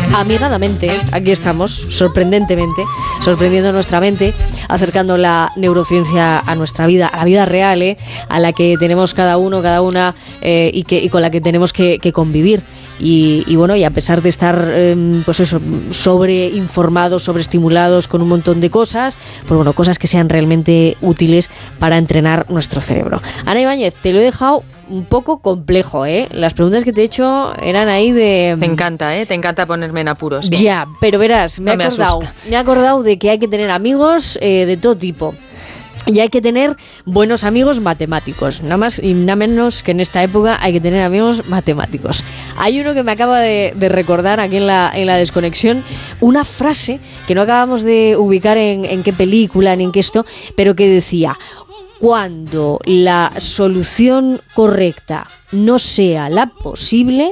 amigadamente, aquí estamos, sorprendentemente, sorprendiendo nuestra mente, acercando la neurociencia a nuestra vida, a la vida real, a la que tenemos cada uno, cada una, y con la que tenemos que convivir. Y bueno, y a pesar de estar pues eso, sobreinformados, sobreestimulados con un montón de cosas, pues bueno, cosas que sean realmente útiles para entrenar nuestro cerebro. Ana Ibáñez, te lo he dejado un poco complejo, ¿eh? Las preguntas que te he hecho eran ahí de... Te encanta ponerme en apuros. Bien. Ya, pero verás, me he acordado de que hay que tener amigos de todo tipo. Y hay que tener buenos amigos matemáticos, nada más y nada menos que en esta época hay que tener amigos matemáticos. Hay uno que me acaba de recordar aquí en la desconexión, una frase que no acabamos de ubicar en qué película ni en qué esto, pero que decía: cuando la solución correcta no sea la posible,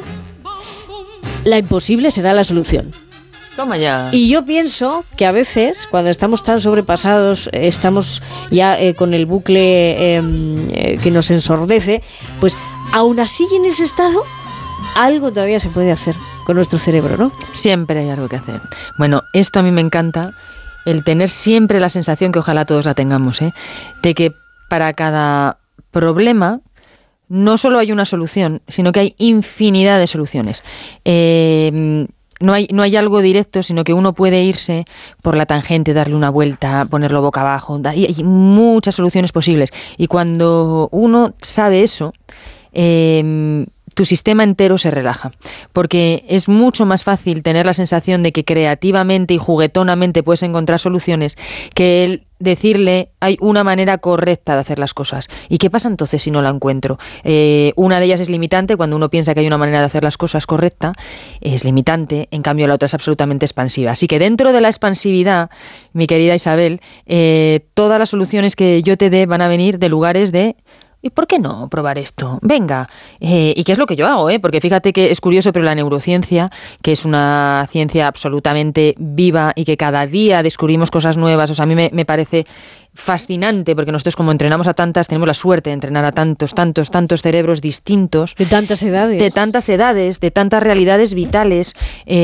la imposible será la solución. Toma ya. Y yo pienso que a veces, cuando estamos tan sobrepasados, estamos ya con el bucle que nos ensordece, pues aún así en ese estado, algo todavía se puede hacer con nuestro cerebro, ¿no? Siempre hay algo que hacer. Bueno, esto a mí me encanta, el tener siempre la sensación, que ojalá todos la tengamos, de que para cada problema no solo hay una solución, sino que hay infinidad de soluciones. No hay algo directo, sino que uno puede irse por la tangente, darle una vuelta, ponerlo boca abajo. Hay muchas soluciones posibles. Y cuando uno sabe eso, tu sistema entero se relaja. Porque es mucho más fácil tener la sensación de que creativamente y juguetonamente puedes encontrar soluciones que el decirle hay una manera correcta de hacer las cosas. ¿Y qué pasa entonces si no la encuentro? Una de ellas es limitante, cuando uno piensa que hay una manera de hacer las cosas correcta, es limitante, en cambio la otra es absolutamente expansiva. Así que dentro de la expansividad, mi querida Isabel, todas las soluciones que yo te dé van a venir de lugares de... ¿Y por qué no probar esto? Venga. ¿Y qué es lo que yo hago? Porque fíjate que es curioso, pero la neurociencia, que es una ciencia absolutamente viva y que cada día descubrimos cosas nuevas, o sea, a mí me parece fascinante, porque nosotros, como entrenamos a tantas, tenemos la suerte de entrenar a tantos cerebros distintos. De tantas edades. De tantas realidades vitales,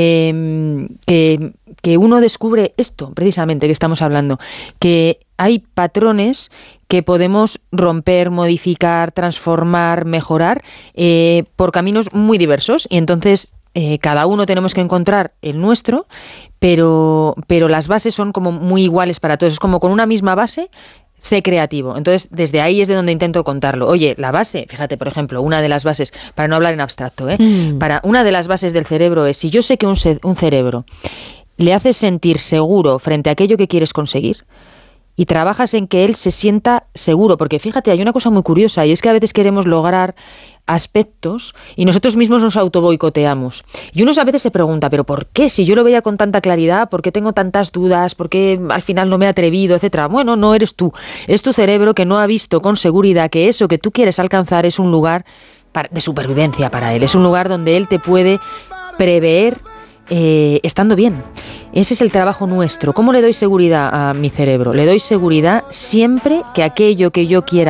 que uno descubre esto, precisamente, que estamos hablando, que hay patrones que podemos romper, modificar, transformar, mejorar por caminos muy diversos. Y entonces cada uno tenemos que encontrar el nuestro, pero las bases son como muy iguales para todos. Es como con una misma base, sé creativo. Entonces, desde ahí es de donde intento contarlo. Oye, la base, fíjate, por ejemplo, una de las bases, para no hablar en abstracto, para una de las bases del cerebro es, si yo sé que un cerebro le haces sentir seguro frente a aquello que quieres conseguir, y trabajas en que él se sienta seguro, porque fíjate, hay una cosa muy curiosa, y es que a veces queremos lograr aspectos y nosotros mismos nos autoboicoteamos. Y uno a veces se pregunta, ¿pero por qué? Si yo lo veía con tanta claridad, ¿por qué tengo tantas dudas? ¿Por qué al final no me he atrevido? Etcétera. Bueno, no eres tú. Es tu cerebro que no ha visto con seguridad que eso que tú quieres alcanzar es un lugar de supervivencia para él. Es un lugar donde él te puede prever estando bien. Ese es el trabajo nuestro. ¿Cómo le doy seguridad a mi cerebro? Le doy seguridad siempre que aquello que yo quiera